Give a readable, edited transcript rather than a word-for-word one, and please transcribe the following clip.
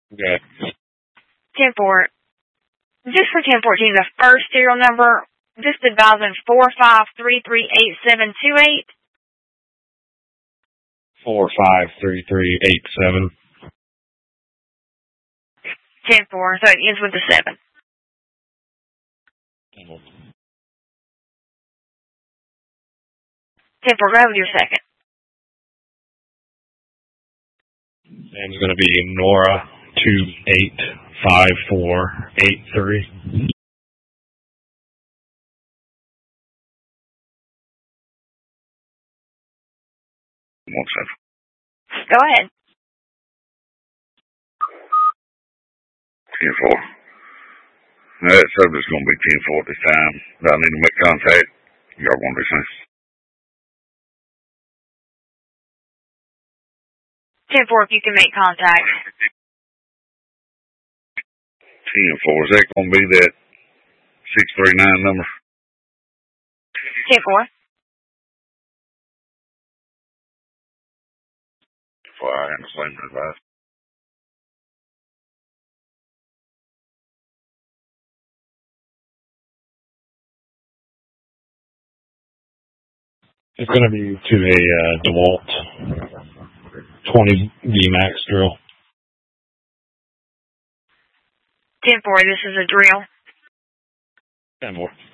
Okay. 10-4. Just for 1014, the first serial number, just advising 45338728. 453387. 10-4, so it ends with the 7. 10-4, go ahead with your second. And it's going to be Nora 285483. Go ahead. 10-4. That subject's going to be 10-4 this time. Do I need to make contact? Y'all want to do something? 10-4, if you can make contact. 10-4. Is that going to be that 639 number? 10-4. Well, I got the same advice. It's going to be to a DeWalt 20 VMAX drill. 10-4, this is a drill. 10-4.